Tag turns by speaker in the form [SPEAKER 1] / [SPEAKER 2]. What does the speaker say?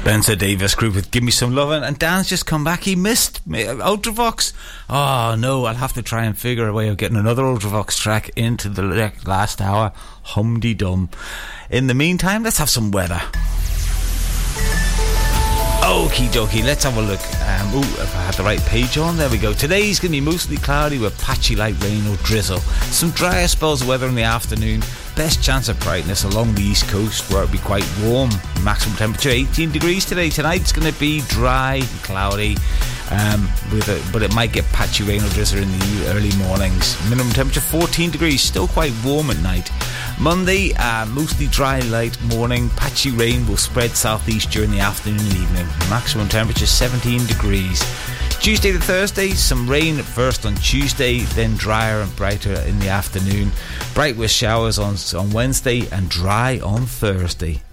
[SPEAKER 1] Spencer Davis Group with Give Me Some Lovin', and Dan's just come back. He missed Ultravox. Oh no, I'll have to try and figure a way of getting another Ultravox track into the last hour. Hum-de-dum. In the meantime, let's have some weather. Okie dokie, let's have a look. If I had the right page on, there we go. Today's going to be mostly cloudy with patchy light rain or drizzle. Some drier spells of weather in the afternoon. Best chance of brightness along the east coast, where it'll be quite warm. Maximum temperature 18 degrees today. Tonight's going to be dry and cloudy, but it might get patchy rain or drizzle in the early mornings. Minimum temperature 14 degrees, still quite warm at night. Monday, mostly dry light morning. Patchy rain will spread southeast during the afternoon and evening. Maximum temperature 17 degrees. Tuesday to Thursday, some rain at first on Tuesday, then drier and brighter in the afternoon. Bright with showers on Wednesday and dry on Thursday.